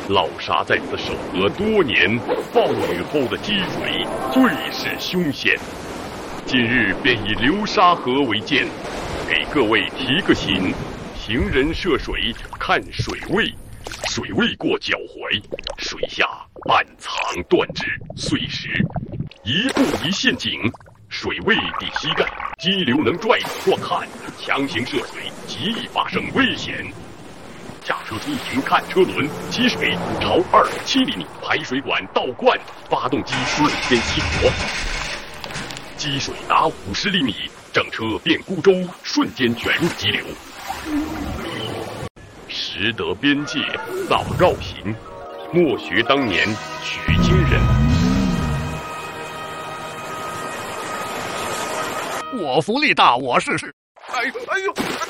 老沙在此守河多年，暴雨后的积水最是凶险。今日便以流沙河为鉴，给各位提个醒：行人涉水看水位，水位过脚踝，水下暗藏断肢碎石，一步一陷阱，水位抵膝盖，激流能拽死或砍，强行涉水极易发生危险。下车出行看车轮，积水朝2.7厘米排水管倒灌，发动机瞬间熄火。积水达50厘米，整车变孤舟，瞬间卷入激流。识得边界，早绕行，莫学当年取经人。 我福利大，我试试。 哎呦！